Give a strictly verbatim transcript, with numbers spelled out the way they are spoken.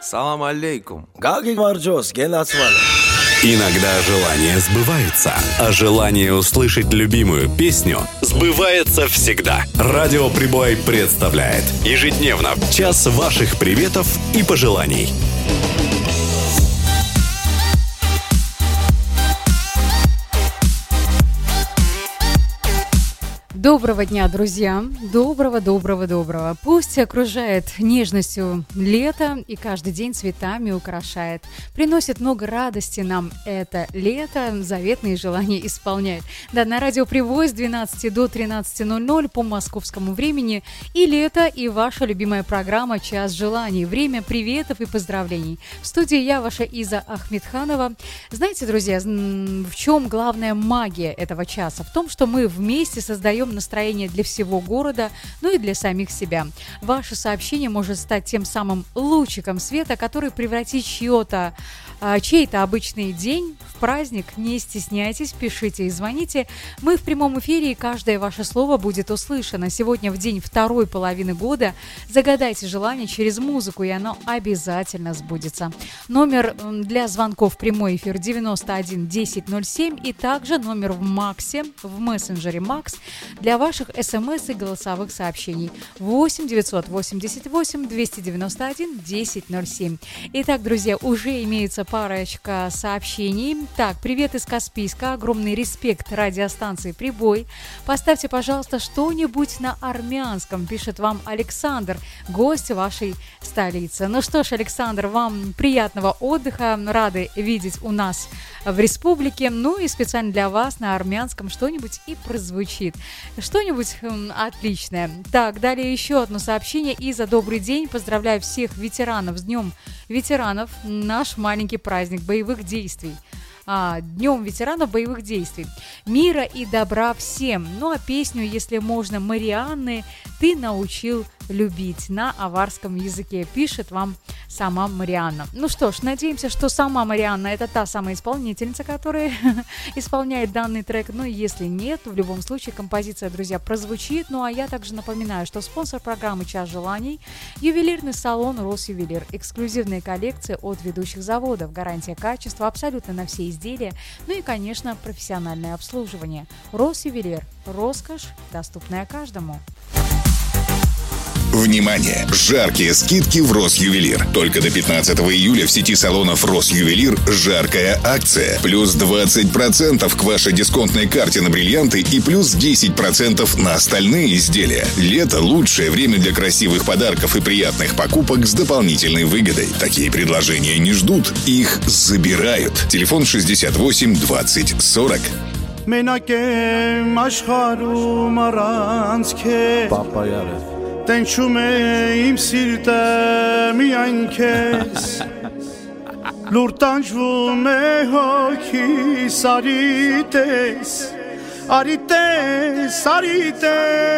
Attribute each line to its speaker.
Speaker 1: Салам алейкум.
Speaker 2: Гаги Марджос, Генацвали.
Speaker 3: Иногда желания сбываются, а желание услышать любимую песню сбывается всегда. Радио Прибой представляет ежедневно час ваших приветов и пожеланий.
Speaker 4: Доброго дня, друзья! Доброго, доброго, доброго! Пусть окружает нежностью лето и каждый день цветами украшает. Приносит много радости нам это лето, заветные желания исполняет. Да, на радио Привой с двенадцати до тринадцати ноль ноль по московскому времени и лето, и ваша любимая программа «Час желаний». Время приветов и поздравлений. В студии я, ваша Иза Ахмедханова. Знаете, друзья, в чем главная магия этого часа? В том, что мы вместе создаем настроение для всего города, ну и для самих себя. Ваше сообщение может стать тем самым лучиком света, который превратит чьё-то, чей-то обычный день в праздник. Не стесняйтесь, пишите и звоните. Мы в прямом эфире, и каждое ваше слово будет услышано. Сегодня в день второй половины года загадайте желание через музыку, и оно обязательно сбудется. Номер для звонков в прямой эфир девяносто один десять ноль семь, и также номер в Максе, в мессенджере Макс, для ваших смс и голосовых сообщений восемь девятьсот восемьдесят восемь двести девяносто один десять ноль семь. Итак, друзья, уже имеется парочка сообщений. Так, привет из Каспийска, огромный респект радиостанции Прибой. Поставьте, пожалуйста, что-нибудь на армянском, пишет вам Александр, гость вашей столицы. Ну что ж, Александр, вам приятного отдыха, рады видеть у нас в республике. Ну и специально для вас на армянском что-нибудь и прозвучит. Что-нибудь м, отличное. Так, далее еще одно сообщение. Иза, добрый день. Поздравляю всех ветеранов с Днем ветеранов. Наш маленький праздник боевых действий. А, Днем ветеранов боевых действий. Мира и добра всем. Ну а песню, если можно, Марианны «Ты научил любить» на аварском языке. Пишет вам сама Марианна. Ну что ж, надеемся, что сама Марианна — это та самая исполнительница, которая исполняет данный трек. Ну и если нет, то в любом случае композиция, друзья, прозвучит. Ну а я также напоминаю, что спонсор программы «Час желаний» — ювелирный салон «Росювелир». Эксклюзивные коллекции от ведущих заводов. Гарантия качества абсолютно на все изделия. Ну и, конечно, профессиональное обслуживание. «Росювелир». Роскошь, доступная каждому.
Speaker 5: Внимание! Жаркие скидки в Росювелир. Только до пятнадцатого июля в сети салонов Росювелир жаркая акция. Плюс двадцать процентов к вашей дисконтной карте на бриллианты и плюс десять процентов на остальные изделия. Лето – лучшее время для красивых подарков и приятных покупок с дополнительной выгодой. Такие предложения не ждут, их забирают. Телефон шестьдесят восемь двадцать сорок.
Speaker 2: Папа Яре.
Speaker 6: Տենչում է իմ սիրտը միայն քեզ Լուր տանջվում է հոգիս արի տես Արի տես, արի տես